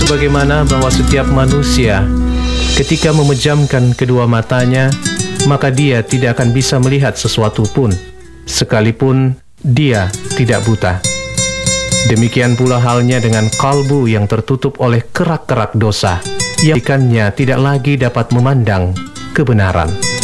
sebagaimana bahwa setiap manusia ketika memejamkan kedua matanya, maka dia tidak akan bisa melihat sesuatu pun, sekalipun dia tidak buta. Demikian pula halnya dengan kalbu yang tertutup oleh kerak-kerak dosa, yang ikannya tidak lagi dapat memandang kebenaran.